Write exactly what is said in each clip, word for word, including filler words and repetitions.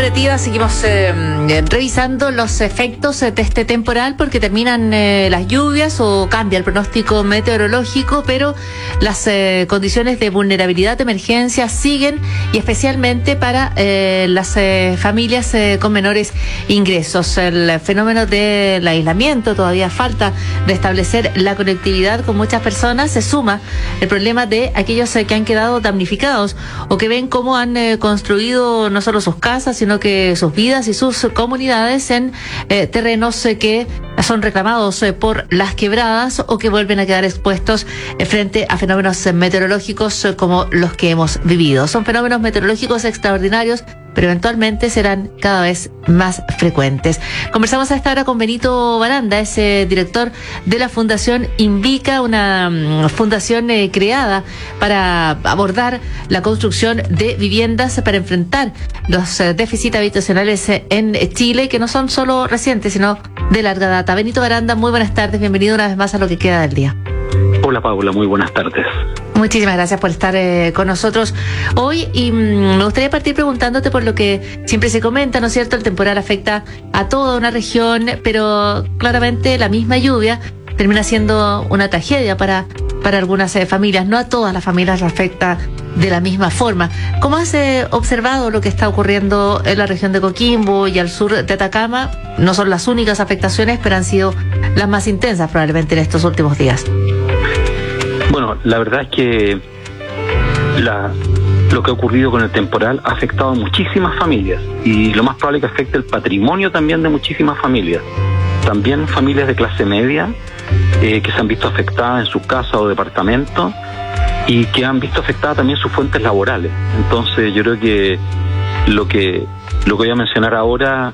Operativa seguimos eh, revisando los efectos de este temporal porque terminan eh, las lluvias o cambia el pronóstico meteorológico, pero las eh, condiciones de vulnerabilidad de emergencia siguen, y especialmente para eh, las eh, familias eh, con menores ingresos. El fenómeno del aislamiento, todavía falta restablecer la conectividad con muchas personas, se suma el problema de aquellos eh, que han quedado damnificados o que ven cómo han eh, construido no solo sus casas, sino que sus vidas y sus comunidades en eh, terrenos eh, que son reclamados eh, por las quebradas o que vuelven a quedar expuestos eh, frente a fenómenos eh, meteorológicos eh, como los que hemos vivido. Son fenómenos meteorológicos extraordinarios, pero eventualmente serán cada vez más frecuentes. Conversamos a esta hora con Benito Baranda, es eh, director de la Fundación Invica, una um, fundación eh, creada para abordar la construcción de viviendas para enfrentar los eh, déficits habitacionales eh, en Chile, que no son solo recientes, sino de larga data. Benito Baranda, muy buenas tardes, bienvenido una vez más a Lo que queda del día. Hola Paula, muy buenas tardes. Muchísimas gracias por estar eh, con nosotros hoy, y mmm, me gustaría partir preguntándote por lo que siempre se comenta, ¿no es cierto? El temporal afecta a toda una región, pero claramente la misma lluvia termina siendo una tragedia para, para algunas eh, familias. No a todas las familias las afecta de la misma forma. ¿Cómo has eh, observado lo que está ocurriendo en la región de Coquimbo y al sur de Atacama? No son las únicas afectaciones, pero han sido las más intensas probablemente en estos últimos días. Bueno, la verdad es que la, lo que ha ocurrido con el temporal ha afectado a muchísimas familias, y lo más probable es que afecte el patrimonio también de muchísimas familias. También familias de clase media eh, que se han visto afectadas en sus casas o departamentos, y que han visto afectadas también sus fuentes laborales. Entonces yo creo que lo que lo que voy a mencionar ahora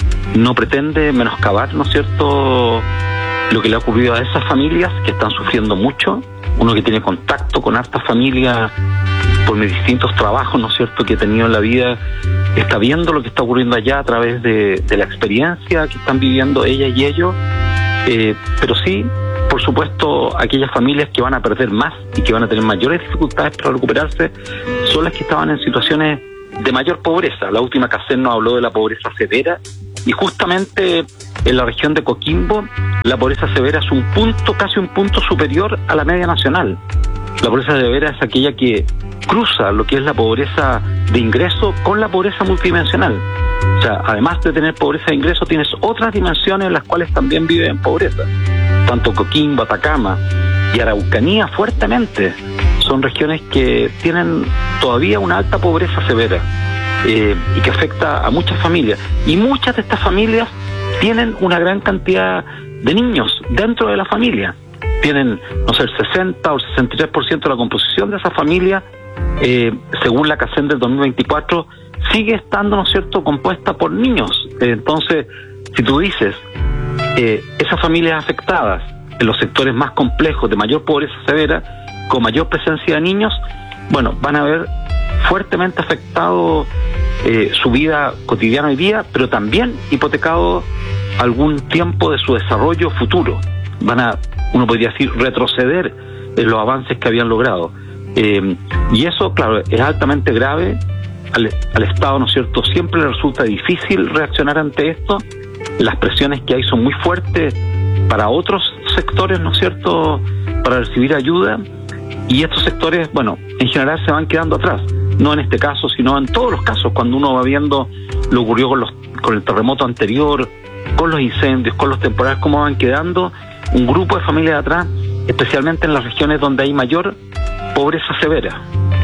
no pretende menoscabar, ¿no es cierto?, lo que le ha ocurrido a esas familias que están sufriendo mucho. Uno que tiene contacto con hartas familias por mis distintos trabajos, ¿no es cierto?, que he tenido en la vida, está viendo lo que está ocurriendo allá a través de, de la experiencia que están viviendo ellas y ellos. Eh, pero sí, por supuesto, aquellas familias que van a perder más y que van a tener mayores dificultades para recuperarse son las que estaban en situaciones de mayor pobreza. La última C A C E N nos habló de la pobreza severa, y justamente en la región de Coquimbo la pobreza severa es un punto, casi un punto superior a la media nacional. La pobreza severa es aquella que cruza lo que es la pobreza de ingreso con la pobreza multidimensional. O sea, además de tener pobreza de ingreso, tienes otras dimensiones en las cuales también viven en pobreza. Tanto Coquimbo, Atacama y Araucanía fuertemente son regiones que tienen todavía una alta pobreza severa eh, y que afecta a muchas familias. Y muchas de estas familias tienen una gran cantidad de niños dentro de la familia. Tienen, no sé, el sesenta o el sesenta y tres por ciento de la composición de esa familia, eh, según la C A C E N del dos mil veinticuatro, sigue estando, ¿no es cierto?, compuesta por niños. Eh, entonces, si tú dices, eh, esas familias afectadas en los sectores más complejos, de mayor pobreza severa, con mayor presencia de niños, bueno, van a ver fuertemente afectado eh, su vida cotidiana hoy día, pero también hipotecado algún tiempo de su desarrollo futuro. Van a, uno podría decir, retroceder en los avances que habían logrado. Eh, y eso, claro, es altamente grave. Al, al Estado, ¿no es cierto?, siempre le resulta difícil reaccionar ante esto. Las presiones que hay son muy fuertes para otros sectores, ¿no es cierto?, para recibir ayuda. Y estos sectores, bueno, en general se van quedando atrás. No en este caso, sino en todos los casos. Cuando uno va viendo lo que ocurrió con, los, con el terremoto anterior, con los incendios, con los temporales, cómo van quedando un grupo de familias atrás, especialmente en las regiones donde hay mayor pobreza severa.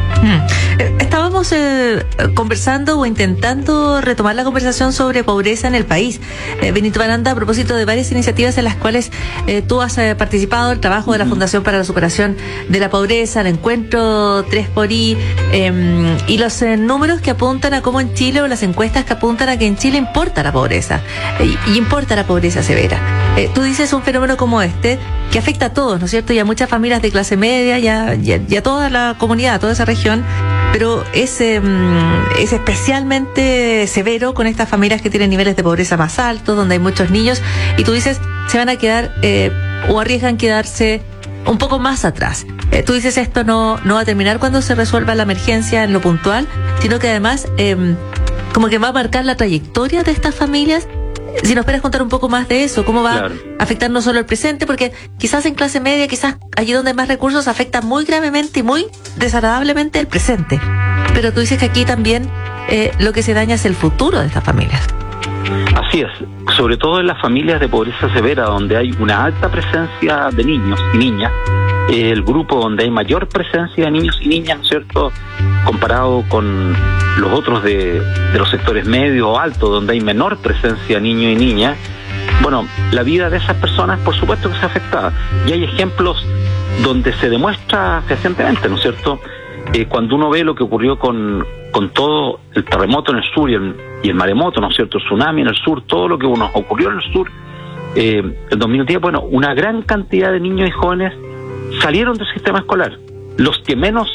Estábamos eh, conversando o intentando retomar la conversación sobre pobreza en el país. Eh, Benito Baranda, a propósito de varias iniciativas en las cuales eh, tú has eh, participado, el trabajo de la Fundación para la Superación de la Pobreza, el encuentro tres por I, eh, y los eh, números que apuntan a cómo en Chile, o las encuestas que apuntan a que en Chile importa la pobreza, eh, y importa la pobreza severa. Eh, tú dices un fenómeno como este que afecta a todos, ¿no es cierto?, y a muchas familias de clase media, y a, y a, y a toda la comunidad, a toda esa región, pero es, eh, es especialmente severo con estas familias que tienen niveles de pobreza más altos, donde hay muchos niños, y tú dices, se van a quedar eh, o arriesgan quedarse un poco más atrás. Eh, tú dices, esto no, no va a terminar cuando se resuelva la emergencia en lo puntual, sino que además eh, como que va a marcar la trayectoria de estas familias. Si nos puedes contar un poco más de eso, cómo va claro. a afectar no solo el presente, porque quizás en clase media, quizás allí donde hay más recursos, afecta muy gravemente y muy desagradablemente el presente. Pero tú dices que aquí también eh, lo que se daña es el futuro de estas familias. Así es, sobre todo en las familias de pobreza severa, donde hay una alta presencia de niños y niñas, eh, el grupo donde hay mayor presencia de niños y niñas, ¿no es cierto?, comparado con los otros de, de los sectores medios o altos, donde hay menor presencia de niños y niñas. Bueno, la vida de esas personas, por supuesto que se afecta. Y hay ejemplos donde se demuestra fehacientemente, ¿no es cierto?, eh, cuando uno ve lo que ocurrió con, con todo el terremoto en el sur y el, y el maremoto, ¿no es cierto?, el tsunami en el sur, todo lo que nos ocurrió en el sur, eh, el dos mil diez, bueno, una gran cantidad de niños y jóvenes salieron del sistema escolar. Los que menos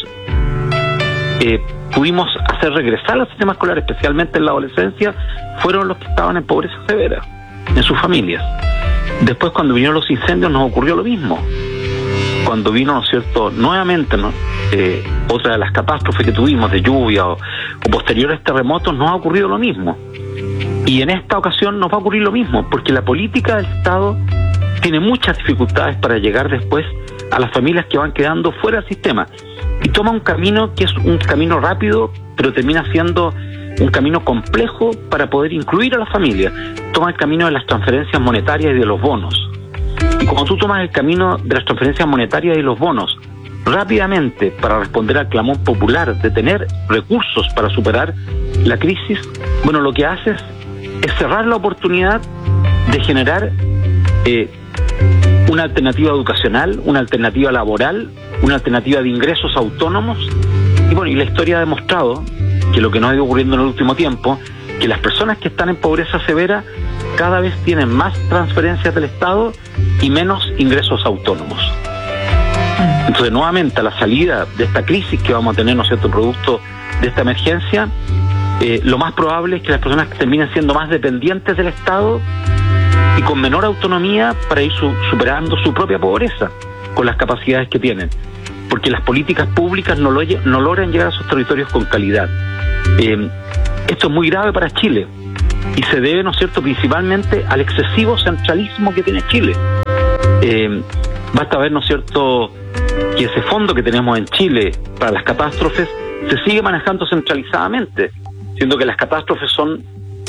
eh, pudimos hacer regresar al sistema escolar, especialmente en la adolescencia, fueron los que estaban en pobreza severa, en sus familias. Después, cuando vinieron los incendios, nos ocurrió lo mismo. Cuando vino, ¿no es cierto?, nuevamente, ¿no?, eh, otra de las catástrofes que tuvimos de lluvia o, o posteriores terremotos, nos ha ocurrido lo mismo. Y en esta ocasión nos va a ocurrir lo mismo, porque la política del Estado tiene muchas dificultades para llegar después a las familias que van quedando fuera del sistema. Y toma un camino que es un camino rápido, pero termina siendo un camino complejo para poder incluir a las familias. Toma el camino de las transferencias monetarias y de los bonos. Y cuando tú tomas el camino de las transferencias monetarias y los bonos rápidamente para responder al clamor popular de tener recursos para superar la crisis, bueno, lo que haces es cerrar la oportunidad de generar eh, una alternativa educacional, una alternativa laboral, una alternativa de ingresos autónomos. Y bueno, y la historia ha demostrado que lo que nos ha ido ocurriendo en el último tiempo, que las personas que están en pobreza severa cada vez tienen más transferencias del Estado y menos ingresos autónomos. Entonces, nuevamente, a la salida de esta crisis que vamos a tener, ¿no es cierto?, producto de esta emergencia, eh, lo más probable es que las personas terminen siendo más dependientes del Estado y con menor autonomía para ir su, superando su propia pobreza con las capacidades que tienen, porque las políticas públicas no, lo, no logran llegar a esos territorios con calidad. Eh, esto es muy grave para Chile y se debe, ¿no es cierto?, principalmente al excesivo centralismo que tiene Chile. Eh, basta ver, ¿no es cierto?, que ese fondo que tenemos en Chile para las catástrofes se sigue manejando centralizadamente, siendo que las catástrofes son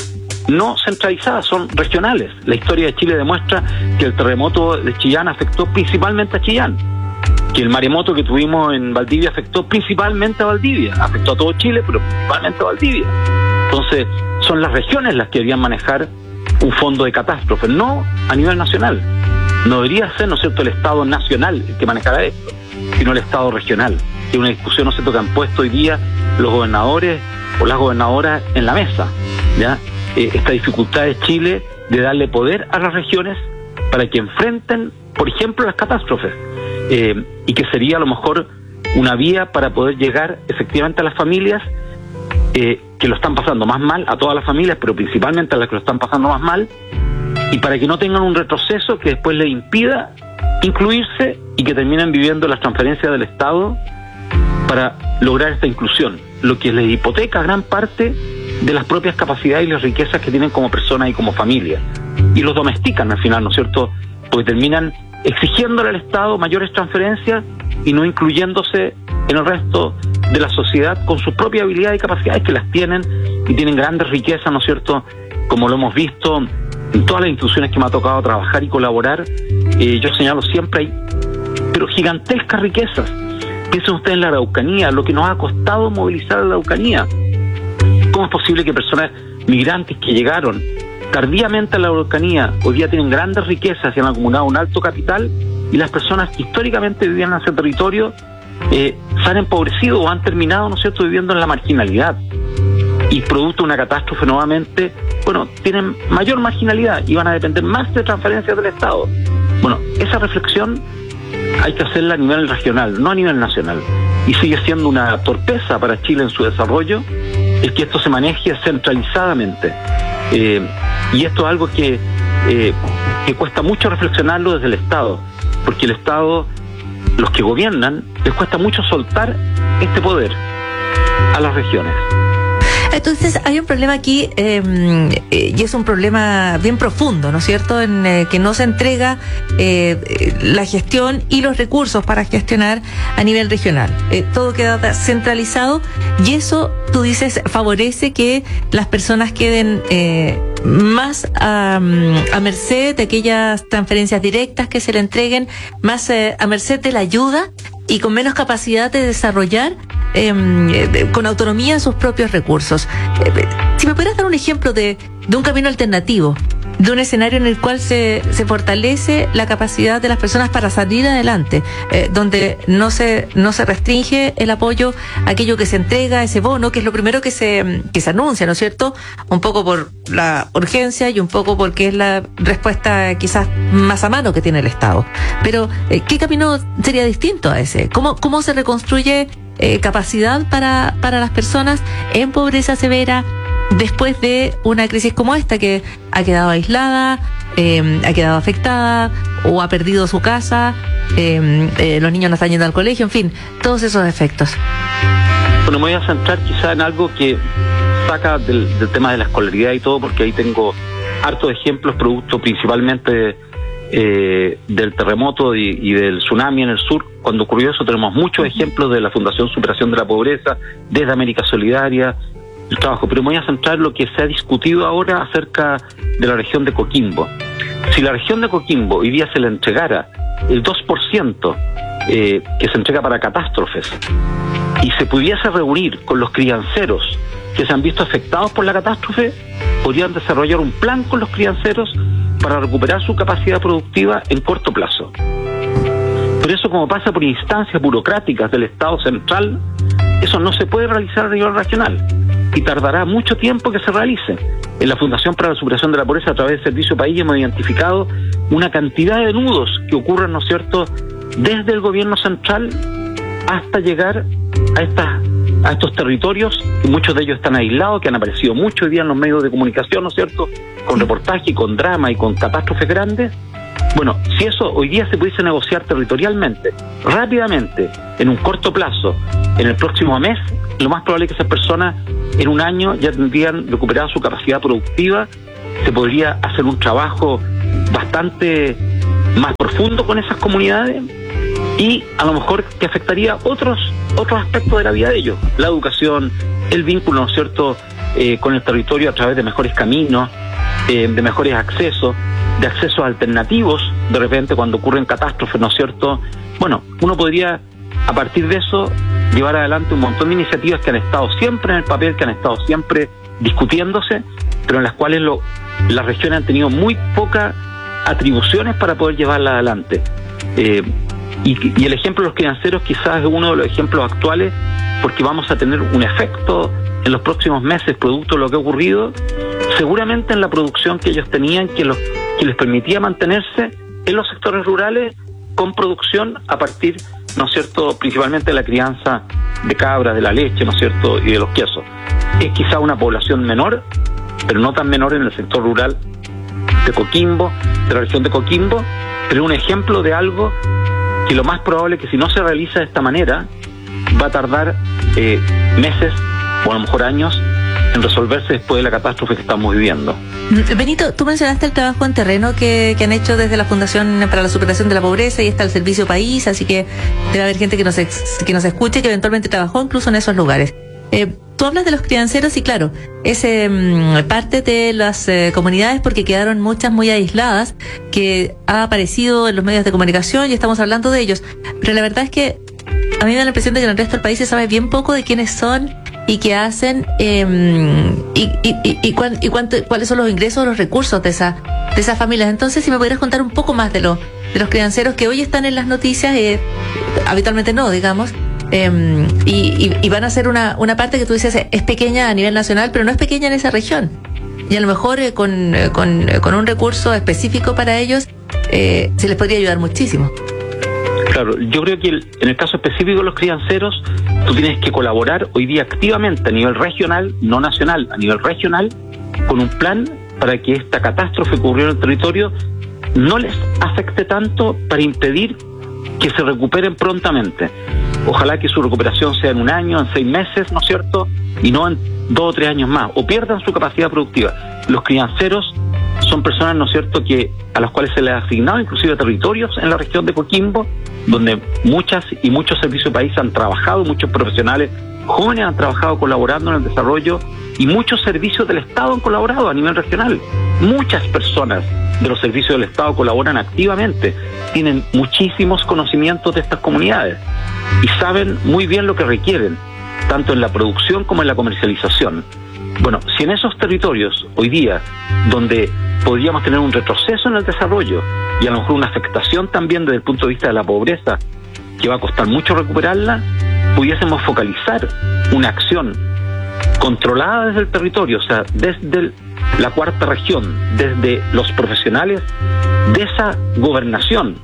no centralizadas, son regionales. La historia de Chile demuestra que el terremoto de Chillán afectó principalmente a Chillán, que el maremoto que tuvimos en Valdivia afectó principalmente a Valdivia, afectó a todo Chile, pero principalmente a Valdivia. Entonces, son las regiones las que deberían manejar un fondo de catástrofes, no a nivel nacional. No debería ser, ¿no es cierto?, el Estado nacional el que manejara esto, sino el Estado regional, que es una discusión, ¿no es cierto?, que han puesto hoy día los gobernadores o las gobernadoras en la mesa, ¿ya? Eh, esta dificultad de Chile de darle poder a las regiones para que enfrenten, por ejemplo, las catástrofes, eh, y que sería a lo mejor una vía para poder llegar efectivamente a las familias eh, que lo están pasando más mal, a todas las familias, pero principalmente a las que lo están pasando más mal, y para que no tengan un retroceso que después les impida incluirse y que terminen viviendo las transferencias del Estado para lograr esta inclusión, lo que les hipoteca gran parte de las propias capacidades y las riquezas que tienen como personas y como familia, y los domestican al final, ¿no es cierto?, porque terminan exigiéndole al Estado mayores transferencias y no incluyéndose en el resto de la sociedad con sus propias habilidades y capacidades, que las tienen y tienen grandes riquezas, ¿no es cierto?, como lo hemos visto en todas las instituciones que me ha tocado trabajar y colaborar. Eh, yo señalo siempre, hay pero gigantescas riquezas. Piensen ustedes en la Araucanía, lo que nos ha costado movilizar a la Araucanía. ¿Cómo es posible que personas migrantes que llegaron tardíamente a la Araucanía hoy día tienen grandes riquezas y han acumulado un alto capital, y las personas que históricamente vivían en ese territorio eh, se han empobrecido o han terminado, ¿no es cierto?, viviendo en la marginalidad? Y producto de una catástrofe nuevamente, bueno, tienen mayor marginalidad y van a depender más de transferencias del Estado. Bueno, esa reflexión hay que hacerla a nivel regional, no a nivel nacional. Y sigue siendo una torpeza para Chile en su desarrollo el que esto se maneje centralizadamente. Eh, y esto es algo que, eh, que cuesta mucho reflexionarlo desde el Estado, porque el Estado, los que gobiernan, les cuesta mucho soltar este poder a las regiones. Entonces hay un problema aquí eh, eh, y es un problema bien profundo, ¿no es cierto?, en eh, que no se entrega eh, la gestión y los recursos para gestionar a nivel regional. Eh, todo queda centralizado y eso, tú dices, favorece que las personas queden eh, más a, a merced de aquellas transferencias directas que se le entreguen, más eh, a merced de la ayuda y con menos capacidad de desarrollar eh, eh, con autonomía sus propios recursos. Eh, si me pudieras dar un ejemplo de, de un camino alternativo, de un escenario en el cual se, se fortalece la capacidad de las personas para salir adelante, eh, donde no se no se restringe el apoyo a aquello que se entrega, ese bono, que es lo primero que se que se anuncia, ¿no es cierto?, un poco por la urgencia y un poco porque es la respuesta quizás más a mano que tiene el Estado. Pero, eh, ¿qué camino sería distinto a ese? ¿Cómo, cómo se reconstruye eh, capacidad para, para las personas en pobreza severa, después de una crisis como esta, que ha quedado aislada, eh, ha quedado afectada o ha perdido su casa, eh, eh, los niños no están yendo al colegio, en fin, todos esos efectos? Bueno, me voy a centrar quizá en algo que saca del, del tema de la escolaridad y todo, porque ahí tengo hartos ejemplos, producto principalmente eh, del terremoto y, y del tsunami en el sur. Cuando ocurrió eso tenemos muchos ejemplos de la Fundación Superación de la Pobreza, desde América Solidaria, el trabajo, pero me voy a centrar en lo que se ha discutido ahora acerca de la región de Coquimbo. Si la región de Coquimbo hoy día se le entregara el dos por ciento eh, que se entrega para catástrofes y se pudiese reunir con los crianceros que se han visto afectados por la catástrofe, podrían desarrollar un plan con los crianceros para recuperar su capacidad productiva en corto plazo. Pero eso, como pasa por instancias burocráticas del Estado central, eso no se puede realizar a nivel regional y tardará mucho tiempo que se realice. En la Fundación para la Superación de la Pobreza, a través del Servicio País, hemos identificado una cantidad de nudos que ocurren, ¿no es cierto?, desde el gobierno central hasta llegar a estas a estos territorios, y muchos de ellos están aislados, que han aparecido mucho hoy día en los medios de comunicación, ¿no es cierto?, con reportaje, con drama y con catástrofes grandes. Bueno, si eso hoy día se pudiese negociar territorialmente, rápidamente, en un corto plazo, en el próximo mes, lo más probable es que esas personas en un año ya tendrían recuperado su capacidad productiva, se podría hacer un trabajo bastante más profundo con esas comunidades y a lo mejor que afectaría otros otros aspectos de la vida de ellos, la educación, el vínculo, ¿no es cierto?, eh, con el territorio a través de mejores caminos, eh, de mejores accesos, de accesos alternativos, de repente cuando ocurren catástrofes, ¿no es cierto? Bueno, uno podría, a partir de eso, llevar adelante un montón de iniciativas que han estado siempre en el papel, que han estado siempre discutiéndose, pero en las cuales lo, las regiones han tenido muy pocas atribuciones para poder llevarlas adelante. Eh, y, y el ejemplo de los crianceros quizás es uno de los ejemplos actuales, porque vamos a tener un efecto en los próximos meses, producto de lo que ha ocurrido, seguramente en la producción que ellos tenían, que, los, que les permitía mantenerse en los sectores rurales con producción a partir, ¿no es cierto?, principalmente de la crianza de cabras, de la leche, ¿no es cierto?, y de los quesos. Es quizá una población menor, pero no tan menor en el sector rural de Coquimbo, de la región de Coquimbo, pero un ejemplo de algo que lo más probable es que si no se realiza de esta manera, va a tardar eh, meses o a lo mejor años en resolverse después de la catástrofe que estamos viviendo. Benito, tú mencionaste el trabajo en terreno que, que han hecho desde la Fundación para la Superación de la Pobreza y está el Servicio País, así que debe haber gente que nos, ex, que nos escuche que eventualmente trabajó incluso en esos lugares. Eh, tú hablas de los crianceros y claro, es eh, parte de las eh, comunidades porque quedaron muchas muy aisladas, que ha aparecido en los medios de comunicación y estamos hablando de ellos. Pero la verdad es que a mí me da la impresión de que en el resto del país se sabe bien poco de quiénes son y qué hacen eh, y, y, y, y, cuán, y cuánto, cuáles son los ingresos o los recursos de, esa, de esas familias. Entonces, si me pudieras contar un poco más de, lo, de los crianceros que hoy están en las noticias, eh, habitualmente no, digamos, eh, y, y, y van a ser una, una parte que tú dices es pequeña a nivel nacional, pero no es pequeña en esa región. Y a lo mejor eh, con, eh, con, eh, con un recurso específico para ellos eh, se les podría ayudar muchísimo. Claro, yo creo que el, en el caso específico de los crianceros, tú tienes que colaborar hoy día activamente a nivel regional, no nacional, a nivel regional, con un plan para que esta catástrofe que ocurrió en el territorio no les afecte tanto, para impedir que se recuperen prontamente. Ojalá que su recuperación sea en un año, en seis meses, ¿no es cierto?, y no en dos o tres años más, o pierdan su capacidad productiva. Los crianceros son personas, ¿no es cierto?, que a las cuales se les ha asignado inclusive territorios en la región de Coquimbo, donde muchas y muchos servicios de país han trabajado, muchos profesionales jóvenes han trabajado colaborando en el desarrollo, y muchos servicios del Estado han colaborado a nivel regional. Muchas personas de los servicios del Estado colaboran activamente, tienen muchísimos conocimientos de estas comunidades y saben muy bien lo que requieren, tanto en la producción como en la comercialización. Bueno, si en esos territorios hoy día, donde podríamos tener un retroceso en el desarrollo y a lo mejor una afectación también desde el punto de vista de la pobreza, que va a costar mucho recuperarla, pudiésemos focalizar una acción controlada desde el territorio, o sea, desde el, la cuarta región, desde los profesionales de esa gobernación,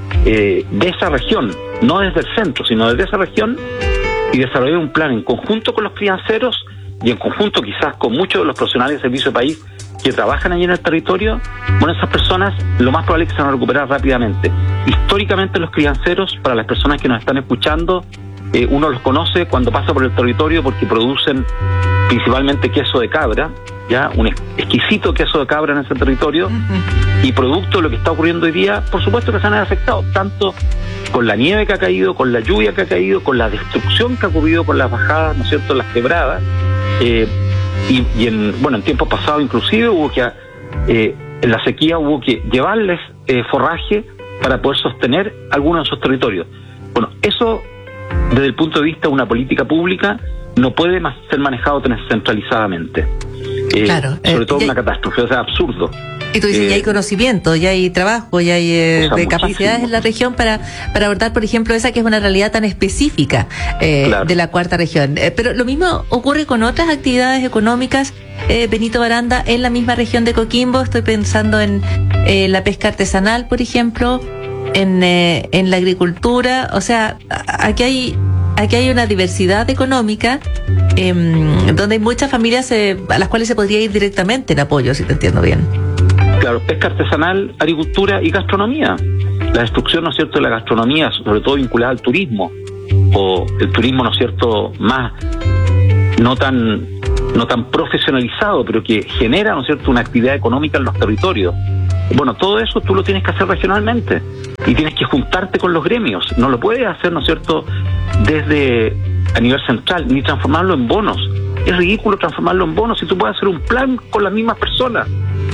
eh, de esa región, no desde el centro, sino desde esa región, y desarrollar un plan en conjunto con los crianceros y en conjunto quizás con muchos de los profesionales de servicio de país que trabajan allí en el territorio. Bueno, esas personas lo más probable es que se van a recuperar rápidamente. Históricamente los crianceros, para las personas que nos están escuchando, eh, uno los conoce cuando pasa por el territorio porque producen principalmente queso de cabra, ya un exquisito queso de cabra en ese territorio, uh-huh. y producto de lo que está ocurriendo hoy día, por supuesto que se han afectado, tanto con la nieve que ha caído, con la lluvia que ha caído, con la destrucción que ha ocurrido con las bajadas, ¿no es cierto?, las quebradas, eh, y, y en, bueno, en tiempos pasados inclusive hubo que, eh, en la sequía hubo que llevarles eh, forraje para poder sostener algunos de esos territorios. Bueno, eso desde el punto de vista de una política pública no puede más ser manejado tan centralizadamente. Eh, claro, sobre eh, todo ya, una catástrofe, o sea, absurdo. Y tú dices, eh, ya hay conocimiento, ya hay trabajo, ya hay eh, o sea, de capacidades en la región para, para abordar, por ejemplo, esa que es una realidad tan específica eh, claro. de la cuarta región. Eh, pero lo mismo ocurre con otras actividades económicas, eh, Benito Baranda, en la misma región de Coquimbo. Estoy pensando en eh, la pesca artesanal, por ejemplo, en, eh, en la agricultura. O sea, aquí hay... Aquí hay una diversidad económica eh, donde hay muchas familias eh, a las cuales se podría ir directamente en apoyo, si te entiendo bien. Claro, pesca artesanal, agricultura y gastronomía. La destrucción, ¿no es cierto?, de la gastronomía, sobre todo vinculada al turismo, o el turismo, ¿no es cierto?, más no tan no tan profesionalizado, pero que genera, ¿no es cierto?, una actividad económica en los territorios. Bueno, todo eso tú lo tienes que hacer regionalmente y tienes que juntarte con los gremios. No lo puedes hacer, ¿no es cierto?, desde a nivel central, ni transformarlo en bonos. Es ridículo transformarlo en bonos si tú puedes hacer un plan con las mismas personas.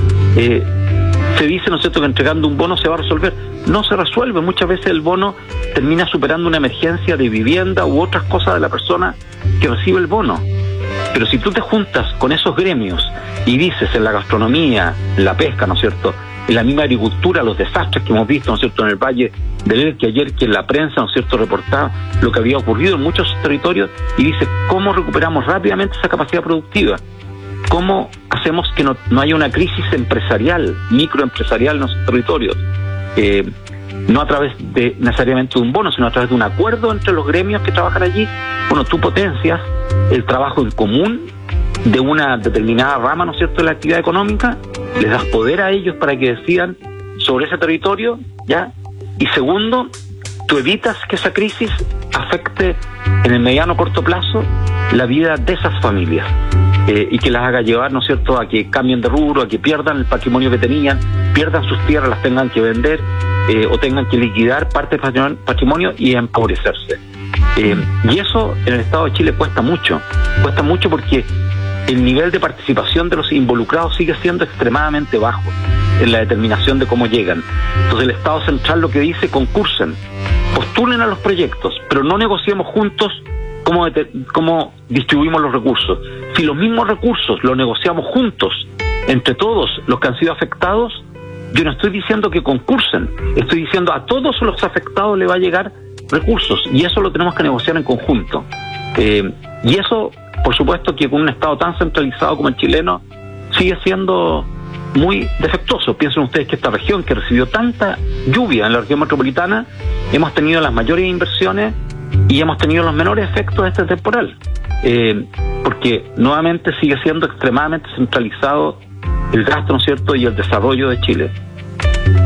Eh, se dice, ¿no es cierto?, que entregando un bono se va a resolver. No se resuelve. Muchas veces el bono termina superando una emergencia de vivienda u otras cosas de la persona que recibe el bono. Pero si tú te juntas con esos gremios y dices en la gastronomía, en la pesca, ¿no es cierto?, en la misma agricultura, los desastres que hemos visto, ¿no es cierto?, en el Valle del Elqui ayer, que la prensa, ¿no es cierto?, reportaba lo que había ocurrido en muchos territorios, y dice cómo recuperamos rápidamente esa capacidad productiva, cómo hacemos que no, no haya una crisis empresarial, microempresarial en nuestros territorios, eh, no a través de necesariamente de un bono, sino a través de un acuerdo entre los gremios que trabajan allí. Bueno, tú potencias el trabajo en común de una determinada rama, ¿no es cierto?, de la actividad económica, les das poder a ellos para que decidan sobre ese territorio, ¿ya? Y segundo, tú evitas que esa crisis afecte en el mediano o corto plazo la vida de esas familias, eh, y que las haga llevar, ¿no es cierto?, a que cambien de rubro, a que pierdan el patrimonio que tenían, pierdan sus tierras, las tengan que vender, eh, o tengan que liquidar parte del patrimonio y empobrecerse. Eh, y eso en el Estado de Chile cuesta mucho, cuesta mucho porque el nivel de participación de los involucrados sigue siendo extremadamente bajo en la determinación de cómo llegan. Entonces el Estado central lo que dice: concursen, postulen a los proyectos, pero no negociemos juntos cómo, cómo distribuimos los recursos. Si los mismos recursos los negociamos juntos entre todos los que han sido afectados, yo no estoy diciendo que concursen, estoy diciendo a todos los afectados le va a llegar recursos, y eso lo tenemos que negociar en conjunto. Eh, y eso, por supuesto, que con un Estado tan centralizado como el chileno sigue siendo muy defectuoso. Piensen ustedes que esta región, que recibió tanta lluvia en la región metropolitana, hemos tenido las mayores inversiones y hemos tenido los menores efectos de este temporal, eh, porque nuevamente sigue siendo extremadamente centralizado el gasto, ¿no es cierto?, y el desarrollo de Chile.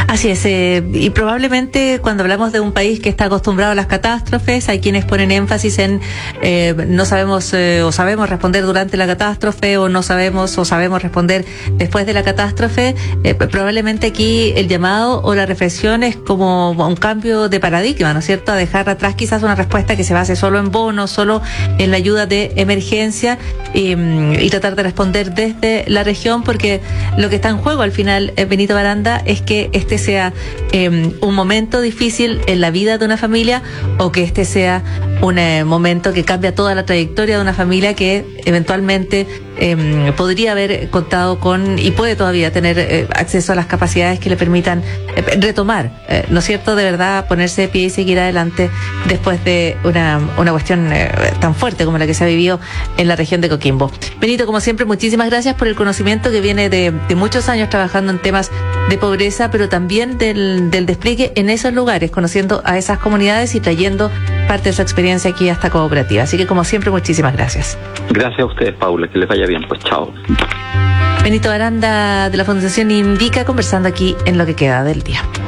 Así es, eh, y probablemente cuando hablamos de un país que está acostumbrado a las catástrofes, hay quienes ponen énfasis en eh, no sabemos eh, o sabemos responder durante la catástrofe o no sabemos o sabemos responder después de la catástrofe. Eh, probablemente aquí el llamado o la reflexión es como un cambio de paradigma, ¿no es cierto? A dejar atrás quizás una respuesta que se base solo en bonos, solo en la ayuda de emergencia y, y tratar de responder desde la región, porque lo que está en juego al final, eh, Benito Baranda, es que este sea eh, un momento difícil en la vida de una familia o que este sea un eh, momento que cambia toda la trayectoria de una familia que eventualmente eh, podría haber contado con y puede todavía tener eh, acceso a las capacidades que le permitan eh, retomar, eh, ¿no es cierto?, de verdad ponerse de pie y seguir adelante después de una, una cuestión eh, tan fuerte como la que se ha vivido en la región de Coquimbo. Benito, como siempre, muchísimas gracias por el conocimiento que viene de, de muchos años trabajando en temas de pobreza, pero también del, del despliegue en esos lugares, conociendo a esas comunidades y trayendo parte de su experiencia aquí a esta cooperativa. Así que, como siempre, muchísimas gracias. Gracias a ustedes, Paula, que les vaya bien, pues chao. Benito Baranda de la Fundación Indica conversando aquí en Lo que queda del día.